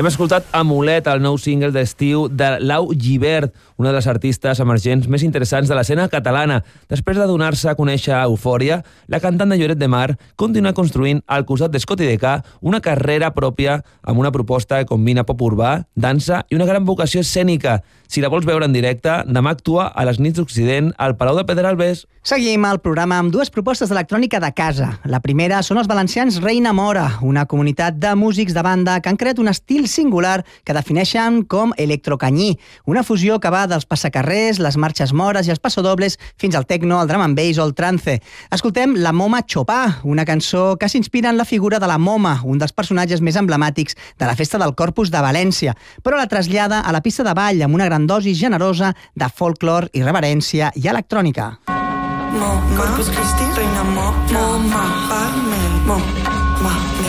Hem escoltat Amulet, el nou single d'estiu de Lau Gibert, una de les artistes emergents més interessants de l'escena catalana. Després de donar-se a conèixer a Eufòria, la cantant de Lloret de Mar continua construint al costat d'Escoti DK una carrera pròpia amb una proposta que combina pop urbà, dansa i una gran vocació escènica. Si la vols veure en directe, demà actua a les nits d'Occident al Palau de Pedralbes. Seguim el programa amb dues propostes d'electrònica de casa. La primera són els valencians Reina Mora, una comunitat de músics de banda que han creat un estil singular que defineixen com electrocanyí, una fusió que va dels passacarrers, les marxes mores i els passodobles fins al techno, el drum and bass o el trance. Escoltem La Moma Chopà, una cançó que s'inspira en la figura de la Moma, un dels personatges més emblemàtics de la festa del Corpus de València, però la trasllada a la pista de ball amb una gran dosi generosa de folklore, irreverència i electrònica. Corpus Christi, Reina Moma, Palme, Moma,